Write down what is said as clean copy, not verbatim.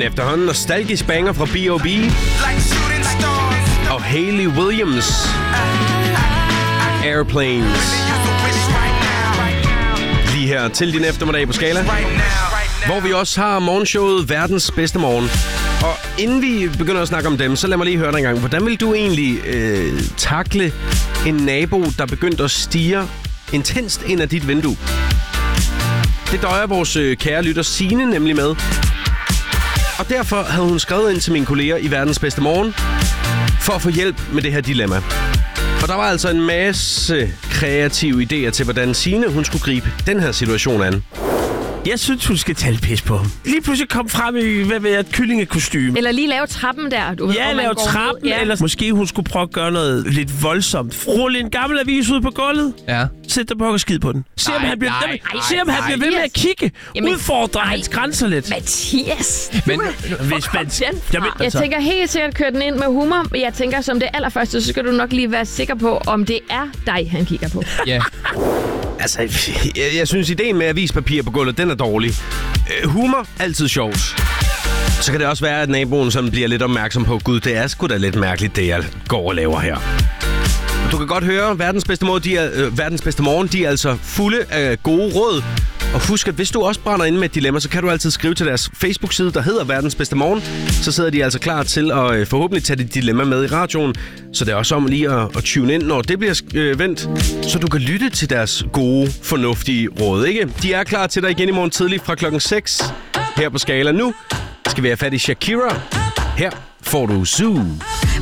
efterhånden nostalgisk banger fra B.O.B. og Hayley Williams. Airplanes. Lige her til din eftermiddag på Skala, hvor vi også har morgenshowet Verdens Bedste Morgen. Og inden vi begynder at snakke om dem, så lad mig lige høre dig en gang. Hvordan vil du egentlig takle en nabo, der begyndte at stirre intenst ind af dit vindue? Det døjer vores kære lytter Signe nemlig med. Og derfor havde hun skrevet ind til mine kolleger i Verdens Bedste Morgen for at få hjælp med det her dilemma. Og der var altså en masse kreative idéer til, hvordan Signe hun skulle gribe den her situation an. Jeg synes, hun skal tage pis på ham. Lige pludselig kom frem i et kyllingekostyme. Eller lige lave trappen der. Du ved, lave trappen, eller måske hun skulle prøve at gøre noget lidt voldsomt. Rulle en gammel avis ud på gulvet. Ja. Sæt dig på og skid på den. Se om han bliver ved med at kigge. Udfordre hans grænser lidt. Mathias! Men hvis man... Jeg tænker helt sikkert køre den ind med humor. Men jeg tænker som det allerførste, så skal du nok lige være sikker på, om det er dig, han kigger på. Ja. Altså, jeg synes, ideen med avispapir på gulvet, den er dårlig. Humor, altid sjovt. Så kan det også være, at naboen sådan bliver lidt opmærksom på, gud, det er sgu da lidt mærkeligt, det jeg går og laver her. Du kan godt høre, Verdens Bedste Morgen, de er altså fulde af gode råd. Og husk, at hvis du også brænder ind med et dilemma, så kan du altid skrive til deres Facebook-side, der hedder Verdens Bedste Morgen. Så sidder de altså klar til at forhåbentlig tage dit dilemma med i radioen. Så det er også om lige at tune ind, når det bliver vendt, så du kan lytte til deres gode, fornuftige råd, ikke? De er klar til dig igen i morgen tidlig fra klokken 6 her på Skala. Nu skal vi have fat i Shakira. Her får du Zoo.